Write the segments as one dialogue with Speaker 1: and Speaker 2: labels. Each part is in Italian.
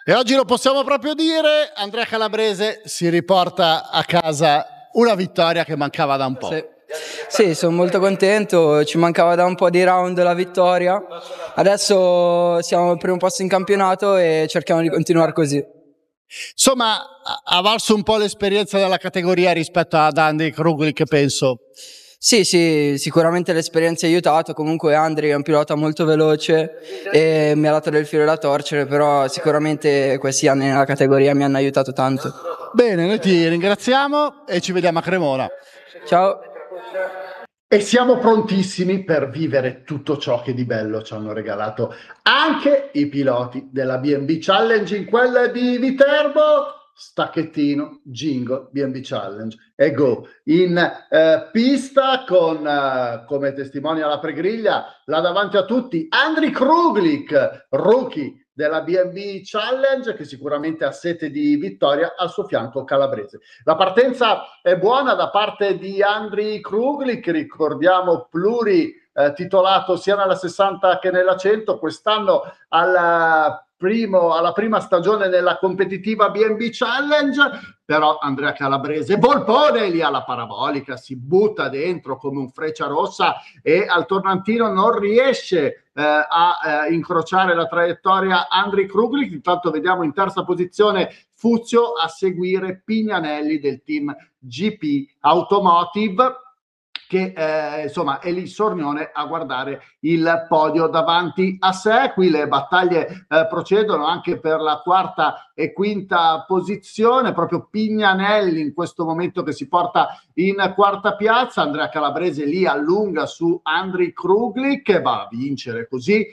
Speaker 1: E oggi lo possiamo proprio dire, Andrea Calabrese si riporta a casa una vittoria che mancava da un po'.
Speaker 2: Sì, sono molto contento, ci mancava da un po' di round la vittoria, adesso siamo al primo posto in campionato e cerchiamo di continuare così.
Speaker 1: Insomma, ha valso un po' l'esperienza della categoria rispetto ad Andy Kruglik, penso.
Speaker 2: Sì, sicuramente l'esperienza ha aiutato, comunque Andri è un pilota molto veloce e mi ha dato del filo da torcere, però sicuramente questi anni nella categoria mi hanno aiutato tanto.
Speaker 1: Bene, noi ti ringraziamo e ci vediamo a Cremona.
Speaker 2: Ciao!
Speaker 1: E siamo prontissimi per vivere tutto ciò che di bello ci hanno regalato anche i piloti della B&B Challenge in quella di Viterbo. Stacchettino, jingle, B&B Challenge e go in pista con come testimonia la pregriglia là davanti a tutti Andri Kruglik, rookie della B&B Challenge, che sicuramente ha sete di vittoria, al suo fianco Calabrese. La partenza è buona da parte di Andri Kruglik, ricordiamo titolato sia nella 60 che nella 100, quest'anno alla prima stagione nella competitiva B&B Challenge, però Andrea Calabrese, Volpone lì alla parabolica, si butta dentro come un Frecciarossa e al tornantino non riesce a incrociare la traiettoria Andri Kruglik. Intanto vediamo in terza posizione Fuzio, a seguire Pignanelli del team GP Automotive, che insomma è lì sornione a guardare il podio davanti a sé. Qui le battaglie procedono anche per la quarta e quinta posizione, proprio Pignanelli in questo momento che si porta in quarta piazza, Andrea Calabrese lì allunga su Andri Kruglik che va a vincere così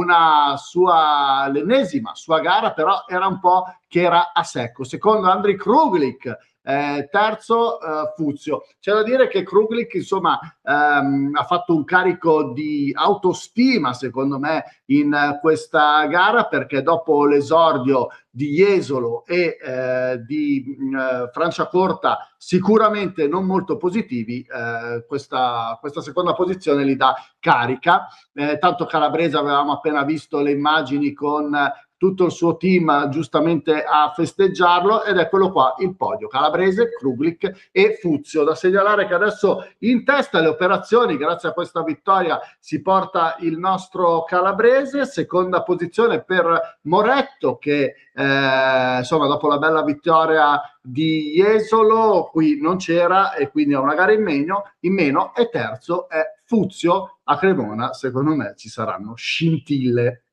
Speaker 1: l'ennesima sua gara, però era un po' che era a secco. Secondo Andri Kruglik, terzo Fuzio. C'è da dire che Kruglik insomma ha fatto un carico di autostima secondo me in questa gara, perché dopo l'esordio di Jesolo e di Franciacorta sicuramente non molto positivi, questa seconda posizione gli dà carica. Tanto Calabrese avevamo appena visto le immagini con tutto il suo team giustamente a festeggiarlo, ed eccolo qua il podio: Calabrese, Kruglik e Fuzio. Da segnalare che adesso in testa alle operazioni, grazie a questa vittoria, si porta il nostro Calabrese. Seconda posizione per Moretto che insomma dopo la bella vittoria di Jesolo qui non c'era e quindi ha una gara in meno, e terzo è Fuzio. A Cremona secondo me ci saranno scintille.